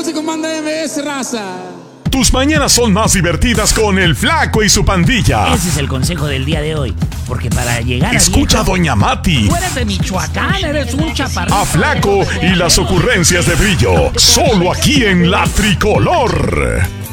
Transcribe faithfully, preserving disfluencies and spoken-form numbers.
noche con Banda M S, raza. Tus mañanas son más divertidas con el Flaco y su pandilla. Ese es el consejo del día de hoy. Porque para llegar Escucha a a Doña Mati. Tú eres de Michoacán, eres un chaparrito. A Flaco y las ocurrencias de Brillo. Solo aquí en La Tricolor.